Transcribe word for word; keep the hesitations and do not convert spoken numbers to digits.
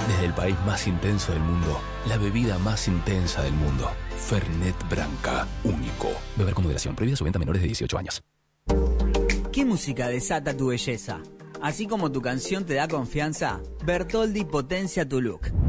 Desde el país más intenso del mundo, la bebida más intensa del mundo. Fernet Branca, único. Beber con moderación. Prohibida su venta a menores de dieciocho años. ¿Qué música desata tu belleza? Así como tu canción te da confianza, Bertoldi potencia tu look.